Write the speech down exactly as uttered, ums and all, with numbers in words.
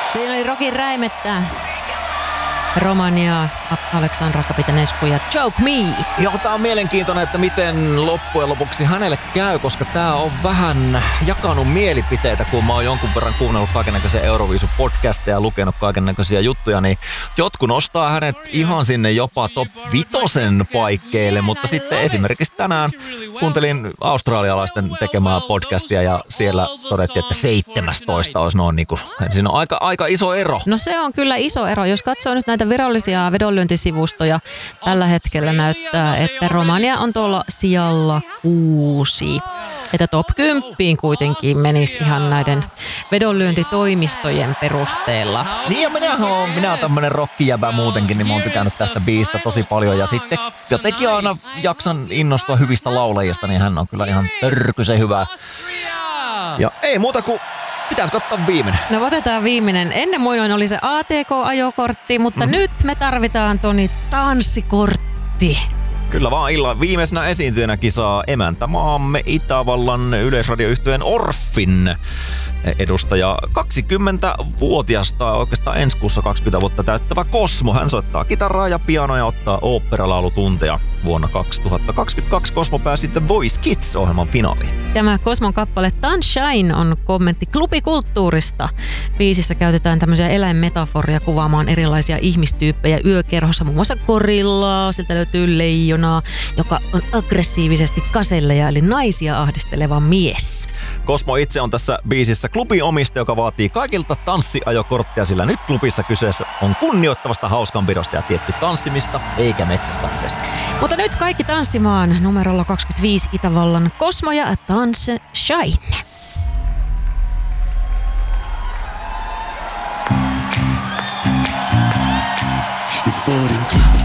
Siinä oli Rokin räimettä. Romania, Aleksandra Kapitenescu ja Choke Me. Joo, tää on mielenkiintoinen, että miten loppujen lopuksi hänelle käy, koska tää on vähän jakanut mielipiteitä, kun mä oon jonkun verran kuunnellut kaikennäköisiä Euroviisu-podcasteja ja lukenut kaikennäköisiä juttuja, niin jotkut nostaa hänet ihan sinne jopa top vitosen paikkeille, mutta sitten esimerkiksi tänään kuuntelin australialaisten tekemää podcastia ja siellä todettiin, että seitsemästoista olisi noin niinku, siinä on aika, aika iso ero. No se on kyllä iso ero. Jos katsoo nyt näitä virallisia vedonlyöntisivustoja, tällä hetkellä näyttää, että Romania on tuolla sijalla kuusi. Että top kymppiin kuitenkin menisi ihan näiden vedonlyöntitoimistojen perusteella. Niin ja minä oon, minä oon tämmönen rockijäbä muutenkin, niin mä oon tykännyt tästä biisistä tosi paljon. Ja sitten jotenkin aina jaksan innostua hyvistä laulajista, niin hän on kyllä ihan törkysen hyvä. Ja ei muuta kuin pitäisikö ottaa viimeinen? No otetaan viimeinen. Ennen muinoin oli se A T K-ajokortti, mutta mm. nyt me tarvitaan Toni tanssikortti. Kyllä vaan illan viimeisenä esiintyjänä kisaa emäntämaamme Itävallan yleisradioyhtyeen Orffin edustaja kaksikymmentävuotiasta, oikeastaan ensi kuussa kaksikymmentä vuotta täyttävä Cosmo. Hän soittaa kitaraa ja pianoa ja ottaa oopperalaulutunteja. Vuonna kaksituhattakaksikymmentäkaksi Cosmo pääsi The Voice Kids-ohjelman finaaliin. Tämä Cosmon kappale Sunshine on kommentti klubikulttuurista. Biisissä käytetään tämmöisiä eläinmetaforia kuvaamaan erilaisia ihmistyyppejä yökerhossa, muun muassa gorillaa, sieltä löytyy leijonaa, joka on aggressiivisesti kaselleja eli naisia ahdisteleva mies. Cosmo itse on tässä biisissä klubiomistaja, joka vaatii kaikilta tanssiajokorttia, sillä nyt klubissa kyseessä on kunnioittavasta hauskanpidosta ja tietty tanssimista eikä metsästämisestä. Mutta nyt kaikki tanssimaan numerolla kaksikymmentäviisi Itävallan Cosmo ja Sunshine. Steh vor dem Club,